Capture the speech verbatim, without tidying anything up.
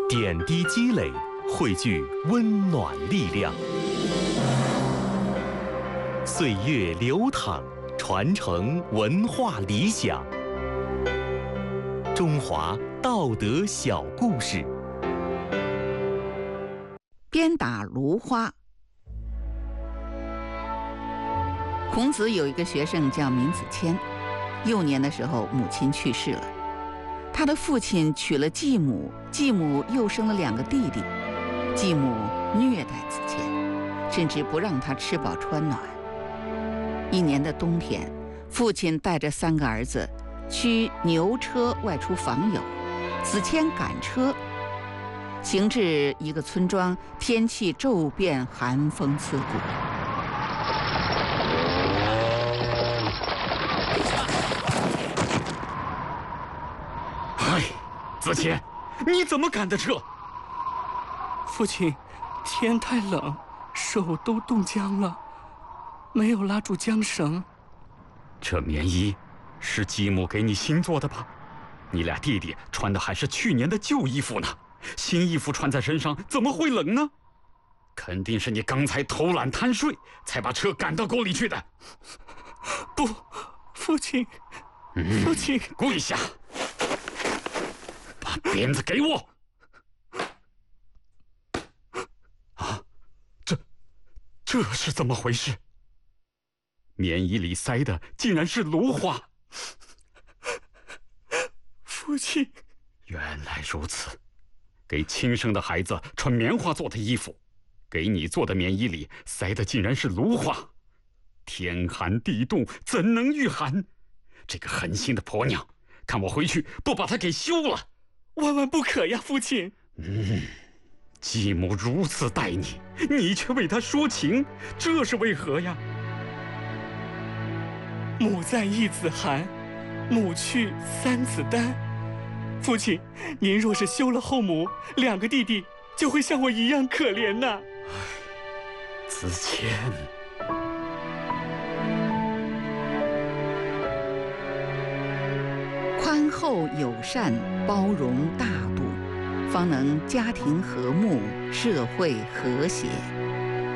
点滴积累，汇聚温暖力量。岁月流淌，传承文化理想。中华道德小故事。 鞭打芦花。孔子有一个学生叫闵子骞，幼年的时候母亲去世了，他的父亲娶了继母，继母又生了两个弟弟，继母虐待子骞，甚至不让他吃饱穿暖。一年的冬天，父亲带着三个儿子驱牛车外出访友，子骞赶车，行至一个村庄，天气骤变，寒风刺骨。 哎，子骞，你怎么赶的车？ 父亲，天太冷，手都冻僵了，没有拉住缰绳。 这棉衣是继母给你新做的吧？你俩弟弟穿的还是去年的旧衣服呢，新衣服穿在身上怎么会冷呢？肯定是你刚才偷懒贪睡，才把车赶到沟里去的。 不，父亲，父亲， 嗯、跪下，把鞭子给我！啊，这，这是怎么回事？棉衣里塞的竟然是芦花！ 父亲， 原来如此，给亲生的孩子穿棉花做的衣服，给你做的棉衣里塞的竟然是芦花！天寒地冻，怎能御寒？这个狠心的婆娘，看我回去不把她给休了！ 万万不可呀，父亲！ 嗯，继母如此待你，你却为她说情，这是为何呀？ 母在一子寒，母去三子丹。父亲，您若是休了后母，两个弟弟就会像我一样可怜呐。 子骞， 宽厚友善，包容大度，方能家庭和睦，社会和谐。